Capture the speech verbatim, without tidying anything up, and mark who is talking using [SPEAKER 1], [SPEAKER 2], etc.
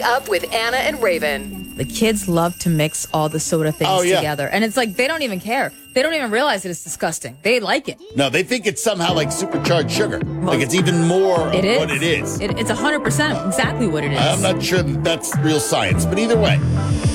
[SPEAKER 1] Wake Up with Anna and Raven.
[SPEAKER 2] The kids love to mix all the soda things
[SPEAKER 3] Oh, yeah.
[SPEAKER 2] together. And it's like they don't even care. They don't even realize that it's disgusting. They like it.
[SPEAKER 3] No, they think it's somehow like supercharged sugar. Like it's even more
[SPEAKER 2] It
[SPEAKER 3] of
[SPEAKER 2] is.
[SPEAKER 3] what it is.
[SPEAKER 2] It, it's one hundred percent exactly what it is.
[SPEAKER 3] I'm not sure that that's real science, but either way.